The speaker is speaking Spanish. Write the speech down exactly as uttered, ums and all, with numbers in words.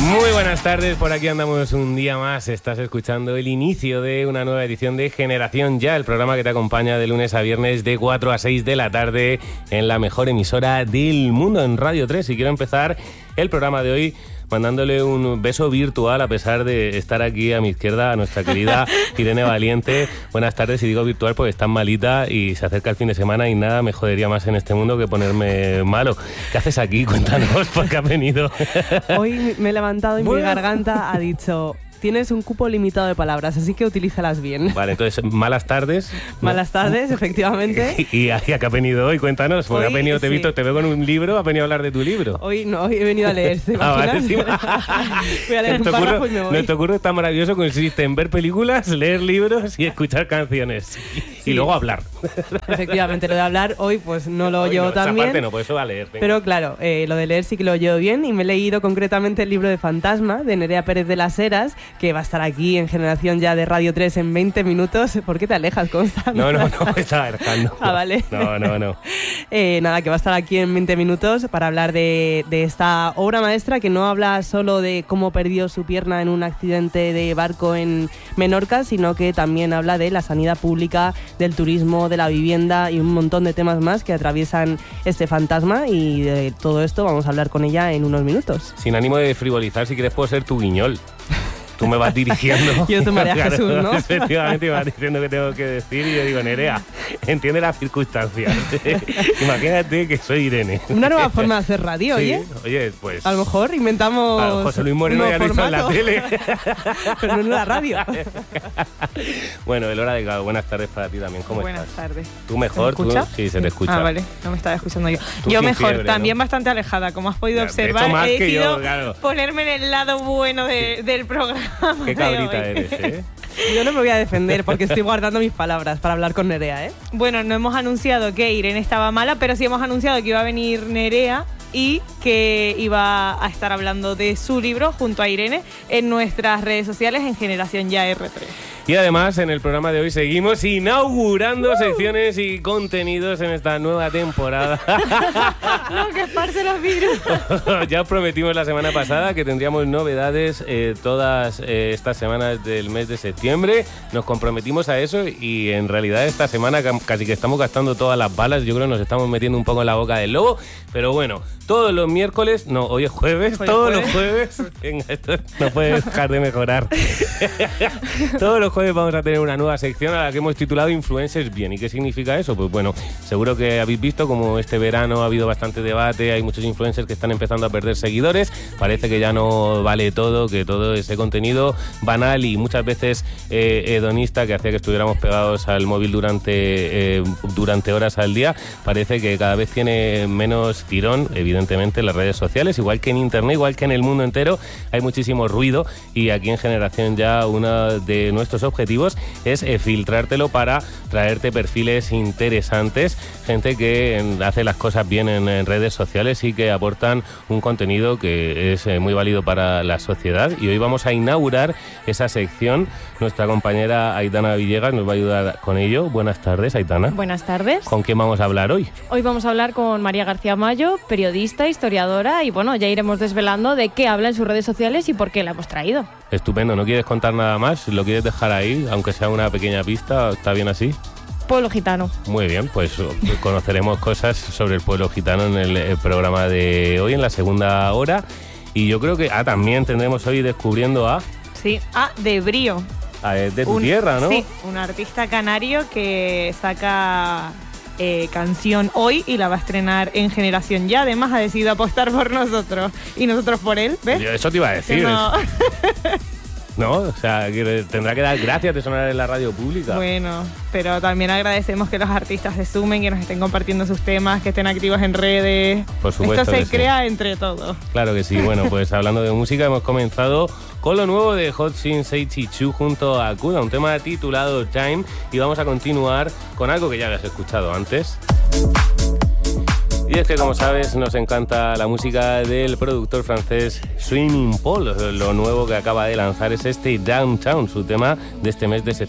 Muy buenas tardes, por aquí andamos un día más. Estás escuchando el inicio de una nueva edición de Generación Ya, el programa que te acompaña de lunes a viernes de cuatro a seis de la tarde en la mejor emisora del mundo, en Radio tres. Y quiero empezar el programa de hoy mandándole un beso virtual, a pesar de estar aquí a mi izquierda, a nuestra querida Irene Valiente. Buenas tardes, y digo virtual porque está malita y se acerca el fin de semana y nada me jodería más en este mundo que ponerme malo. ¿Qué haces aquí? Cuéntanos, ¿por qué has venido? Hoy me he levantado y bueno. mi garganta ha dicho: tienes un cupo limitado de palabras, así que utilízalas bien. Vale, entonces, malas tardes. Malas tardes, efectivamente. ¿Y a qué ha venido hoy? Cuéntanos, porque Hoy, ha venido, te he sí. visto, te veo con un libro, ha venido a hablar de tu libro. Hoy no, hoy he venido a leer, ¿se Ah, vale, imaginas? sí. Voy a leer un Nuestro párrafo curro- y me voy. Nuestro curro tan maravilloso consiste en ver películas, leer libros y escuchar canciones. Sí. Y luego hablar. Efectivamente, lo de hablar hoy pues no lo Hoy llevo no, esa tan bien. parte no, por eso va a leer. venga. Pero claro, eh, lo de leer sí que lo llevo bien y me he leído concretamente el libro de Fantasma de Nerea Pérez de las Heras, que va a estar aquí en Generación Ya de Radio tres en veinte minutos. ¿Por qué te alejas, Consta? No, no, no, estaba dejando. Ah, vale. No, no, no. Eh, nada, que va a estar aquí en veinte minutos para hablar de, de esta obra maestra, que no habla solo de cómo perdió su pierna en un accidente de barco en Menorca, sino que también habla de la sanidad pública, del turismo, de la vivienda y un montón de temas más que atraviesan este fantasma, y de todo esto vamos a hablar con ella en unos minutos. Sin ánimo de frivolizar, si quieres puedo ser tu guiñol. Tú me vas dirigiendo. Yo tu María Claro, Jesús, ¿no? Efectivamente, me vas diciendo qué tengo que decir y yo digo, Nerea, entiende las circunstancias. Imagínate que soy Irene. Una nueva forma de hacer radio, Sí, oye. oye, pues... A lo mejor inventamos a José Luis Moreno un ya nuevo lo hizo en la formato. tele. Pero no en la radio. Bueno, el hora de Gao, buenas tardes para ti también. ¿Cómo Buenas estás? tardes. ¿Tú mejor? ¿Se me escucha? ¿Tú? Sí, se te escucha. Ah, vale, no me estaba escuchando yo. Tú Yo sin mejor, fiebre, también ¿no? bastante alejada, como has podido Ya, de observar. hecho, más He que yo, decidido claro. ponerme en el lado bueno de- del programa. Qué de cabrita hoy. eres, ¿eh? Yo no me voy a defender porque estoy guardando mis palabras para hablar con Nerea, ¿eh? Bueno, no hemos anunciado que Irene estaba mala, pero sí hemos anunciado que iba a venir Nerea y que iba a estar hablando de su libro junto a Irene en nuestras redes sociales en Generación Ya R tres. Y además, en el programa de hoy seguimos inaugurando Uh. secciones y contenidos en esta nueva temporada. No, que esparce los virus. Ya os prometimos la semana pasada que tendríamos novedades eh, todas eh, estas semanas del mes de septiembre. Nos comprometimos a eso y en realidad esta semana cam- casi que estamos gastando todas las balas. Yo creo que nos estamos metiendo un poco en la boca del lobo. Pero bueno, todos los miércoles, no, hoy es jueves, Hoy es todos jueves. los jueves. Venga, esto no puede dejar de mejorar. Todos los jueves vamos a tener una nueva sección a la que hemos titulado Influencers Bien. ¿Y qué significa eso? Pues bueno, seguro que habéis visto como este verano ha habido bastante debate, hay muchos influencers que están empezando a perder seguidores, parece que ya no vale todo, que todo ese contenido banal y muchas veces eh, hedonista que hacía que estuviéramos pegados al móvil durante, eh, durante horas al día, parece que cada vez tiene menos tirón, evidentemente, en las redes sociales, igual que en internet, igual que en el mundo entero, hay muchísimo ruido y aquí en Generación Ya uno de nuestros objetivos es eh, filtrártelo para traerte perfiles interesantes, gente que eh, hace las cosas bien en, en redes sociales y que aportan un contenido que es eh, muy válido para la sociedad. Y hoy vamos a inaugurar esa sección. Nuestra compañera Aitana Villegas nos va a ayudar con ello. Buenas tardes, Aitana. Buenas tardes. ¿Con quién vamos a hablar hoy? Hoy vamos a hablar con María García Mayo, periodista, historiadora, y bueno, ya iremos desvelando de qué habla en sus redes sociales y por qué la hemos traído. Estupendo, ¿no quieres contar nada más? ¿Lo quieres dejar ahí, aunque sea una pequeña pista? ¿Está bien así? Pueblo gitano. Muy bien, pues conoceremos cosas sobre el pueblo gitano en el, el programa de hoy, en la segunda hora. Y yo creo que ah, también tendremos hoy descubriendo a, Sí, ah, de Brío. a de tu Un- tierra, ¿no? Sí, un artista canario que saca eh, canción hoy y la va a estrenar en Generación Ya. Además ha decidido apostar por nosotros y nosotros por él, ¿ves? Yo eso te iba a Que decir. no- ¿No? O sea, que tendrá que dar gracias de sonar en la radio pública. Bueno, pero también agradecemos que los artistas se sumen, que nos estén compartiendo sus temas, que estén activos en redes. Por supuesto Esto se que sí. crea entre todos. Claro que sí. Bueno, pues hablando de música, hemos comenzado con lo nuevo de Hot Shin Seichi-Chu junto a Kuda, un tema titulado Time, y vamos a continuar con algo que ya habías escuchado antes. Y es que, como sabes, nos encanta la música del productor francés Swimming Pool. Lo nuevo que acaba de lanzar es este Downtown, su tema de este mes de septiembre.